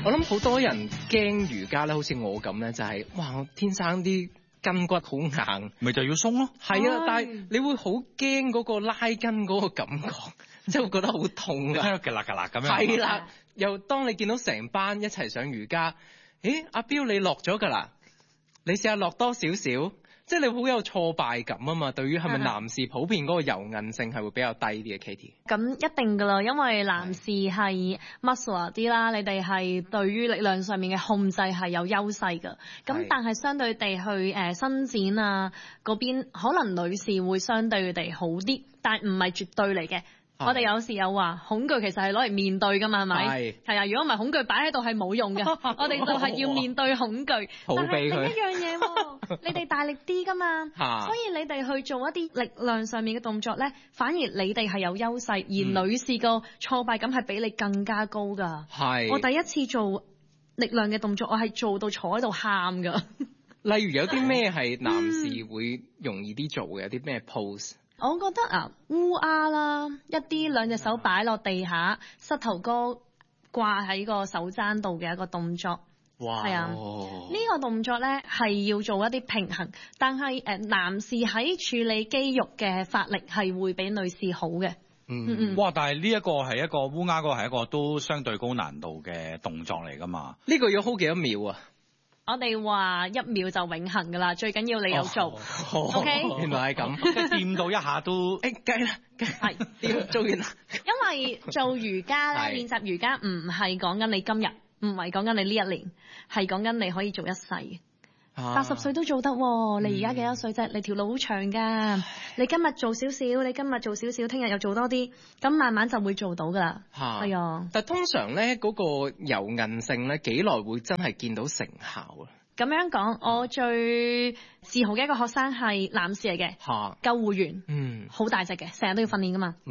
我諗好多人驚瑜伽咧，好似我咁咧，就係哇，我天生啲筋骨好硬， 咪就要鬆咯。 係啊，但係你會好驚嗰個拉筋嗰個感覺，即係會覺得好痛啊， 㗎啦㗎啦咁樣。 係啦，又當你見到成班一齊上瑜伽，誒，阿標你落咗㗎啦，你試下落多少少。即係你好有挫敗感啊嘛，對於係咪男士普遍嗰個柔韌性係會比較低啲嘅 Katie？ 咁一定㗎啦，因為男士係 muscular 啲啦，你哋係對於力量上面嘅控制係有優勢㗎。咁但係相對地去伸展啊嗰邊，可能女士會相對地好啲，但係唔係絕對嚟嘅。我哋有時有話恐懼其實係攞嚟面對㗎嘛，係咪？係啊，如果唔係恐懼擺喺度係冇用嘅，我哋就係要面對恐懼。 但係另一樣嘢喎，你哋大力啲㗎嘛，所以你哋去做一啲力量上面嘅動作咧，反而你哋係有優勢，而女士個挫敗感係比你更加高㗎。我第一次做力量嘅動作，我係做到坐喺度喊㗎。 例如有啲咩係男士會容易啲做嘅？有啲咩 pose？ 我覺得啊，烏鴉啦，一啲兩隻手擺落地下，膝頭哥掛喺個手踭度嘅一個動作。 哇！ 係啊，呢個動作咧係要做一啲平衡，但係男士喺處理肌肉嘅發力係會比女士好嘅。 哇！但係呢一個係一個烏鴉嗰個係一個都相對高難度嘅動作嚟㗎嘛？ 呢個要 hold 幾多秒啊？ 我哋話1秒就永恆㗎啦，最緊要你有做。OK， 原來係咁， 即係掂到一下都計啦，係掂做完啦。 因為做瑜伽咧，練習瑜伽唔係講緊你今日，唔係講緊你呢一年，係講緊你可以做一世。80歲都做得喎，你而家幾多歲啫？你條路好長㗎，你今日做少少，你今日做少少，聽日又做多啲，咁慢慢就會做到㗎啦。係啊， 但通常咧嗰個柔韌性咧幾耐會真係見到成效啊？ 咁樣講，我最自豪嘅一個學生係男士嚟嘅，救護員，好大隻嘅，成日都要訓練㗎嘛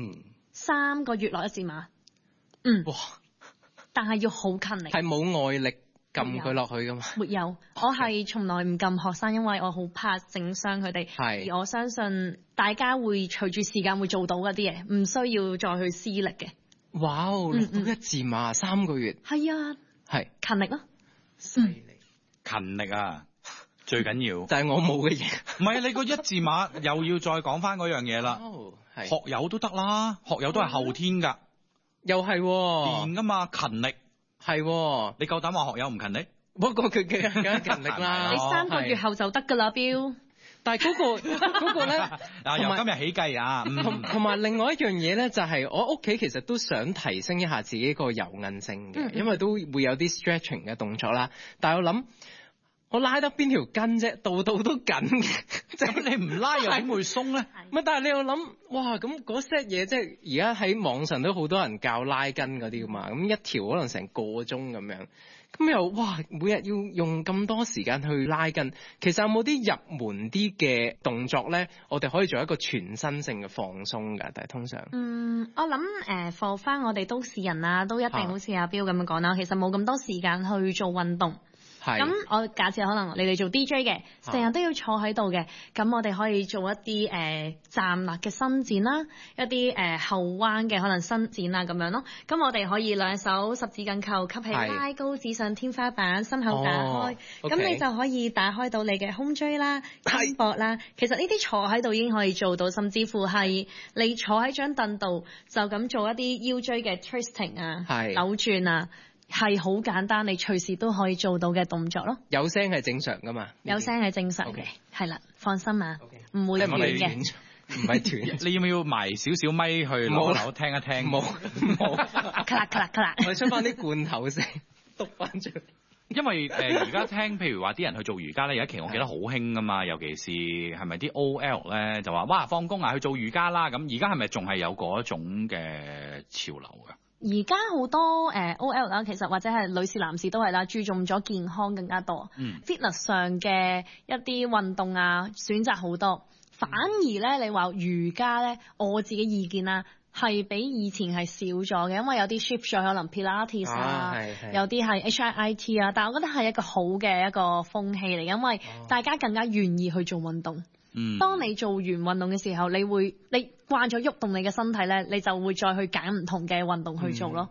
，3個月落1字馬， 哇！ 但係要好勤力， 係冇外力撳佢落去㗎嘛？ 沒有，我係從來唔撳學生，因為我好怕整傷佢哋。而我相信大家會隨住時間會做到嗰啲嘢，唔需要再去施力嘅。 哇！落到1字馬3個月， 係啊，係勤力咯， 犀利， 勤力啊，最緊要就係我冇嘅嘢。 唔係你個1字馬又要再講翻嗰樣嘢啦。學友都得啦，學友都係後天㗎， 又係練㗎嘛，勤力。 係， 你夠膽話學友唔勤力？ 不過佢梗係勤力啦。 你3個月後就得㗎啦，標。 但係嗰個咧， 由今日起計啊。 同埋另外一樣嘢咧，就係我屋企其實都想提升一下自己個柔韌性嘅，因為都會有啲 stretching 嘅動作啦。但係我諗，我拉得邊條筋啫？度度都緊嘅，即係你唔拉又點會鬆咧？咪但係你又諗，哇！咁嗰 set 嘢即係而家喺網上都好多人教拉筋嗰啲㗎嘛，咁一條可能成個鐘咁樣，咁又哇！每日要用咁多時間去拉筋，其實有冇啲入門啲嘅動作咧？我哋可以做一個全身性嘅放鬆㗎，但係通常我諗for 翻我哋都市人啊，都一定好似阿標咁樣講啦，其實冇咁多時間去做運動。咁我假設可能你哋做 DJ 嘅，成日都要坐喺度嘅，咁我哋可以做一啲站立嘅伸展啦，一啲後彎嘅可能伸展啊咁樣咯。咁我哋可以兩手十字緊扣吸氣，拉高指上天花板，心口打開，咁你就可以打開到你嘅胸椎啦、肩膊啦。其實呢啲坐喺度已經可以做到，甚至乎係你坐喺張凳度就咁做一啲腰椎嘅 twisting 啊、扭轉啊。係好簡單，你隨時都可以做到嘅動作咯。 有聲係正常㗎嘛？ 有聲係正常嘅，係啦，放心啊，唔會斷嘅， 唔係斷。 你要唔要埋少少咪去攞樓聽一聽？冇， 咔啦咔啦咔啦， 我出翻啲罐頭聲，篤翻出。 因為而家聽，譬如話啲人去做瑜伽咧，有一期我記得好興㗎嘛，尤其是係咪啲 OL 咧就話哇放工啊去做瑜伽啦，咁而家係咪仲係有嗰種嘅潮流㗎？ 而家好多OL 啦，其實或者係女士男士都係啦，注重咗健康更加多。fitness 上嘅一啲運動啊，選擇好多。反而咧，你話瑜伽咧，我自己意見啦，係比以前係少咗嘅，因為有啲 shift 咗可能 Pilates 啊，有啲係 HIIT 啊，但係我覺得係一個好嘅一個風氣嚟，因為大家更加願意去做運動。當你做完運動嘅時候，你慣咗喐動你嘅身體咧，你就會再去揀唔同嘅運動去做咯。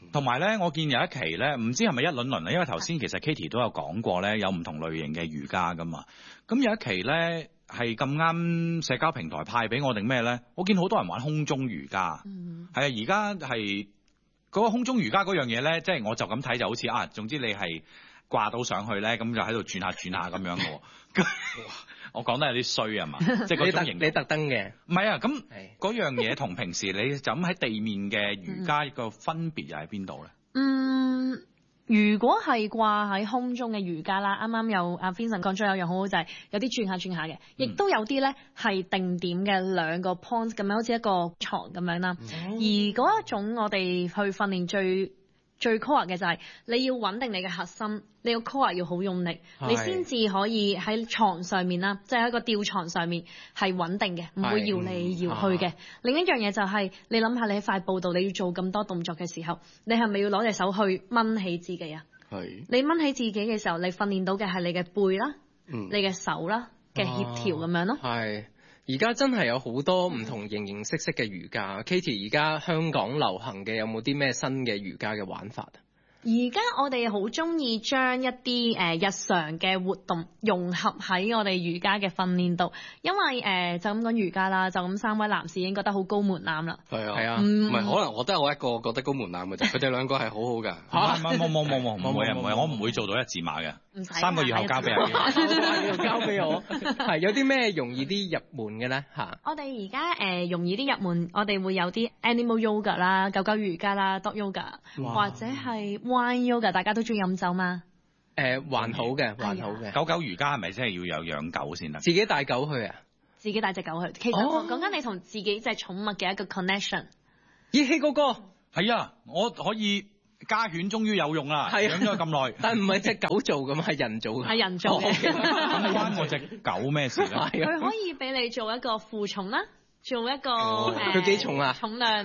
同埋咧，我見有一期咧，唔知係咪一輪輪啊？因為頭先其實 Katie 都有講過咧，有唔同類型嘅瑜伽噶嘛。咁有一期咧係咁啱社交平台派俾我定咩咧？我見好多人玩空中瑜伽，係啊，而家係嗰個空中瑜伽嗰樣嘢咧，即係我就咁睇就好似啊，總之你係掛到上去咧，咁就喺度轉下咁樣嘅喎。我講得有啲衰啊嘛，即係嗰種型。你特登嘅？唔係啊，咁嗰樣嘢同平時你就咁喺地面嘅瑜伽個分別又喺邊度咧？ 如果係掛喺空中嘅瑜伽啦，啱啱有阿 Vincent 講咗有樣好好就係有啲轉下嘅，亦都有啲咧係定點嘅兩個 point 咁樣，好似一個床咁樣啦。而嗰一種我哋去訓練最 core 嘅就係你要穩定你嘅核心，你個 core 要好用力，你先至可以喺床上面啦，即係喺個吊床上面係穩定嘅，唔會搖嚟搖去嘅。另一樣嘢就係你諗下，你喺塊布度你要做咁多動作嘅時候，你係咪要攞隻手去掹起自己啊？係。你掹起自己嘅時候，你訓練到嘅係你嘅背啦，你嘅手啦嘅協調咁樣咯。係。 而家真係有好多唔同形形色色嘅瑜伽。Katie 而家香港流行嘅有冇啲咩新嘅瑜伽嘅玩法啊？ 而家我哋好中意將一啲日常嘅活動融合喺我哋瑜伽嘅訓練度，因為就咁講瑜伽啦，就咁3位男士已經覺得好高門檻啦。 係啊，唔係可能我得我一個覺得高門檻嘅啫，佢哋兩個係好好㗎。 冇，我唔會做到一字馬嘅。3個月後交俾人。 交俾我。係有啲咩容易啲入門嘅咧嚇？ 我哋而家容易啲入門，我哋會有啲 Animal Yoga 啦、狗狗瑜伽啦、Dog Yoga，或者係Wine Yoga， 大家都中意飲酒嘛？ 還好嘅。 狗狗瑜伽係咪真係要有養狗先得？ 自己帶狗去啊？ 自己帶隻狗去。其實講緊你同自己隻寵物嘅一個 connection。 希哥哥。係啊，我可以家犬終於有用啦，養咗咁耐。 但唔係隻狗做㗎嘛，係人做嘅。 係人做嘅。 咁關我隻狗咩事咧？ 佢可以俾你做一個負重啦。做一個佢幾重啊？ 重量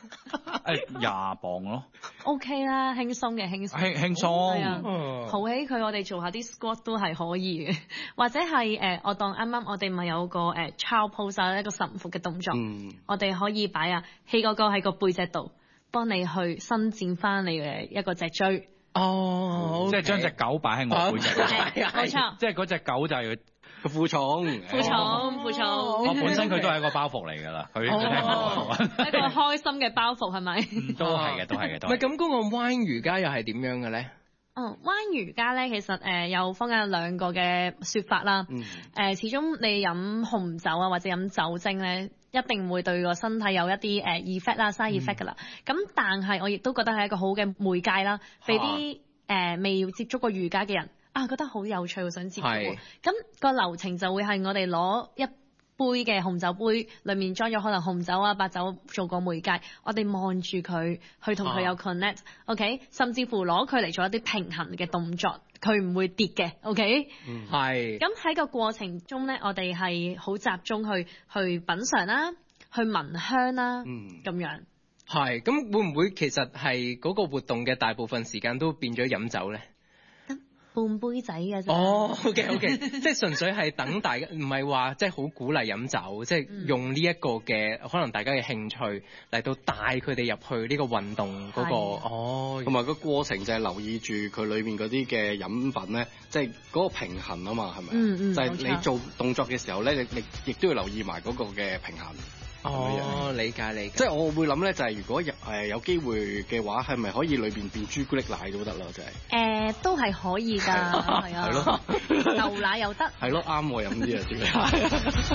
20磅咯。 OK 啦，輕鬆嘅輕鬆。 輕鬆。 係啊，抱起佢，我哋做下啲 squat 都係可以嘅，或者係我當啱啱我哋咪有個child pose 一個神父嘅動作，我哋可以擺希哥哥喺個背脊度，幫你去伸展翻你嘅一個脊椎。 即係將隻狗擺喺我背脊。 冇錯。 即係嗰隻狗就係個負重。 我本身佢都係一個包袱嚟㗎啦，佢聽過。 一個開心嘅包袱係咪？ 都係嘅。 唔係咁，嗰個 Wine 瑜伽又係點樣嘅咧 ？Wine 瑜伽咧，其實有分緊兩個嘅説法啦。始終你飲紅酒啊，或者飲酒精咧，一定會對個身體有一啲effect 啦，side effect 㗎啦。咁但係我亦都覺得係一個好嘅媒介啦，俾啲未接觸過瑜伽嘅人。覺得好有趣，想接觸。咁個流程就會係我哋攞一杯嘅紅酒杯，裡面裝咗可能紅酒啊、白酒做個媒介，我哋望住佢，去同佢有 connect，OK？甚至乎攞佢嚟做一啲平衡嘅動作，佢唔會跌嘅，OK？ 係。咁喺個過程中咧，我哋係好集中去品嚐啦，去聞香啦，咁樣。 係。咁會唔會其實係嗰個活動嘅大部分時間都變咗飲酒咧？ 半杯仔嘅啫。 OK， 即係純粹係等大家，唔係話即係好鼓勵飲酒，即係用呢一個嘅可能大家嘅興趣嚟到帶佢哋入去呢個運動嗰個。 同埋個過程就係留意住佢裏面嗰啲嘅飲品咧，即係嗰個平衡啊嘛，係咪？就係你做動作嘅時候咧，你亦都要留意埋嗰個嘅平衡。 理解。 即係我會諗咧，就係如果有機會嘅話，係咪可以裏邊變朱古力奶都得啦？就係都係可以㗎，係啊。 係咯， 牛奶又得。 係咯，啱我飲啲啊，點解？